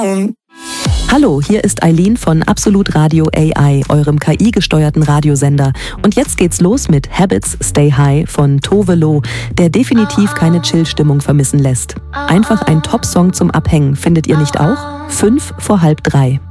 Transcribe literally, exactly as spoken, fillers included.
down. Hallo, hier ist Eileen von Absolut Radio A I, eurem K I-gesteuerten Radiosender. Und jetzt geht's los mit Habits Stay High von Tove Lo, der definitiv keine Chill-Stimmung vermissen lässt. Einfach ein Top-Song zum Abhängen, findet ihr nicht auch? Fünf vor halb drei.